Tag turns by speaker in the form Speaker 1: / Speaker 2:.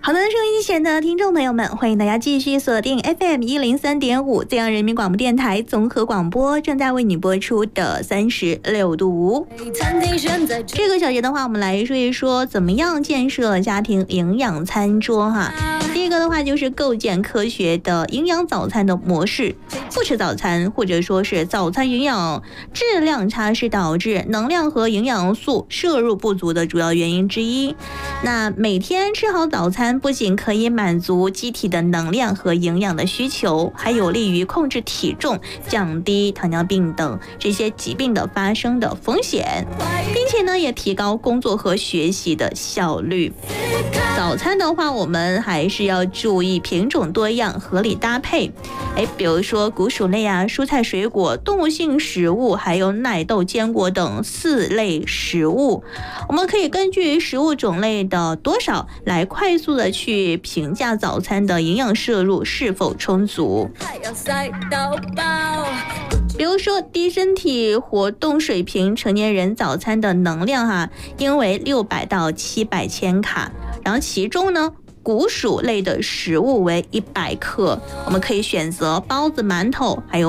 Speaker 1: 好的，收音机前的听众朋友们，欢迎大家继续锁定 FM 103.5浙江人民广播电台综合广播，正在为你播出的36度5。这个小节的话，我们来说一说怎么样建设家庭营养餐桌哈。第一个的话就是构建科学的营养早餐的模式。不吃早餐，或者说是早餐营养质量差，是导致能量和营养素摄入不足的主要原因之一。那每天吃好早餐，不仅可以满足机体的能量和营养的需求，还有利于控制体重，降低糖尿病等这些疾病的发生的风险，并且呢，也提高工作和学习的效率。早餐的话，我们还是要注意品种多样，合理搭配。比如说谷薯类啊、蔬菜水果、动物性食物，还有奶豆、坚果等4类食物，我们可以根据食物种类的多少来快速的去评价早餐的营养摄入是否充足。比如说低身体活动水平成年人早餐的能量应为600到700千卡，然后其中呢谷薯类的食物为100克，我们可以选择包子、馒头还有